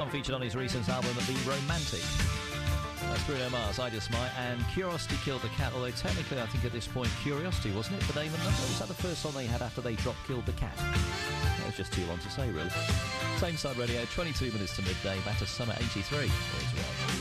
song featured on his recent album, The Romantic. That's Bruno Mars, I Just Might, and Curiosity Killed the Cat, although technically I think at this point Curiosity, wasn't it, for Damon Number? Was that the first song they had after they dropped Killed the Cat? That was just too long to say, really. Same Side Radio, 22 minutes to midday, back to summer 83 as well.